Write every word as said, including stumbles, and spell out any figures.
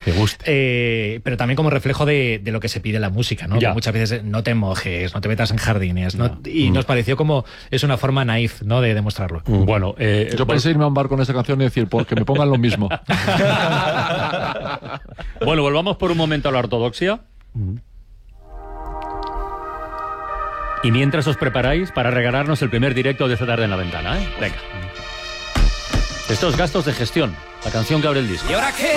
Que guste. Eh, pero también como reflejo de, de lo que se pide en la música, ¿no? Ya. Muchas veces no te mojes, no te metas en jardines, ¿no? No. Y Mm. nos pareció como es una forma naif, ¿no? De demostrarlo. Bueno, eh, Yo pensé irme a un bar con esta canción y decir, pues que me pongan lo mismo. bueno, volvamos por un momento a la ortodoxia. Y mientras os preparáis para regalarnos el primer directo de esta tarde en la ventana, ¿eh? Venga. Estos gastos de gestión, la canción que abre el disco. ¿Y ahora qué?